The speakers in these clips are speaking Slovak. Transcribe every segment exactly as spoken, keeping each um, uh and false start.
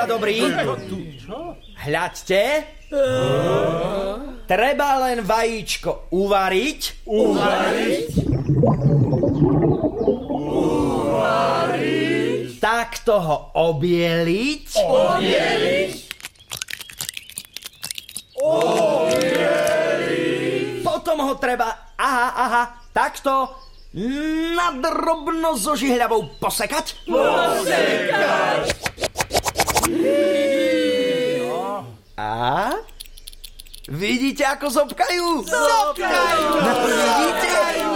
ľudia dobrí. Hľaďte. Treba len vajíčko uvariť. Uvariť? Uvariť? Takto ho obieliť. Obieliť? Obieliť? Potom ho treba, aha, aha, takto na drobno so žihľavou posekať. Posekať! A? Vidíte, ako zobkajú? Zobkajú! Vidíte?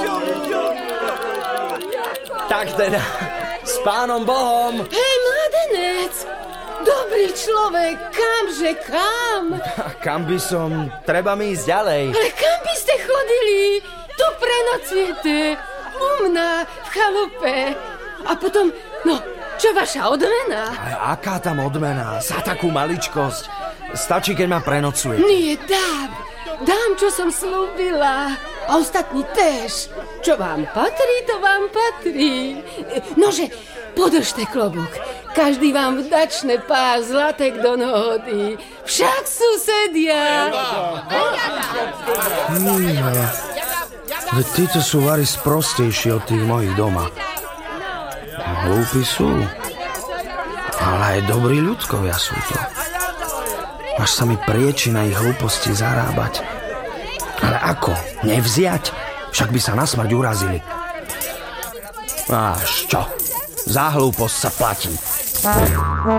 Tak teda, s pánom Bohom. Hej, mladenec! Dobrý človek, kamže kam? Kam by som? Treba mi ísť ďalej. Ale kam by ste chodili? Tu prenocujete. U mňa, v chalupe. A potom, no, čo vaša odmena? Ale aká tam odmena? Za takú maličkosť. Stačí, keď ma prenocuje. Nie, dám. Dám, čo som slúbila. A ostatní tež. Čo vám patrí, to vám patrí. Nože, podržte klobúk. Každý vám vdačne pár zlatek do nohody. Však susedia. Hmm, veď títo sú vari sprostejší od tých mojich doma. Hlúpi sú. Ale aj dobrí ľudkovia sú to. Až sa mi prieči na ich hlúposti zarábať. Ale ako? Nevziať? Však by sa na smrť urazili. Až čo? Za hlúposť sa platí.